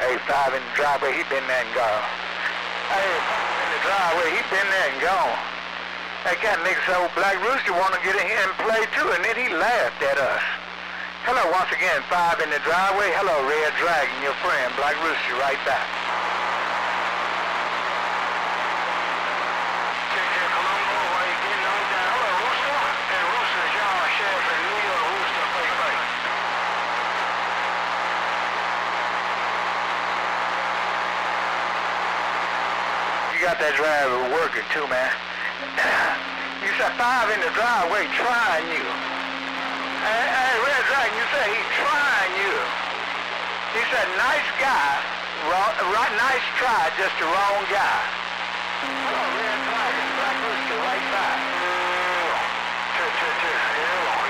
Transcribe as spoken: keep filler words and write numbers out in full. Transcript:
Hey, five in the driveway, he been there and gone. Hey, in the driveway, he been there and gone. That kind of nigga said, old Black Rooster want to get in here and play too, and then he laughed at us. Hello, once again, five in the driveway. Hello, Red Dragon, your friend, Black Rooster, right back. Check here, Colombo, while you getting on down. Hello, Rooster. Hey, Rooster, John Sheriff in New York. Rooster, play, play. You got that driver working too, man. You said five in the driveway trying you. Hey, hey, Red Dragon, you said he's trying you. He said, nice guy, wrong, right, nice try, just the wrong guy. Hello, Red Dragon, Black Rooster, right back. Two, two, two,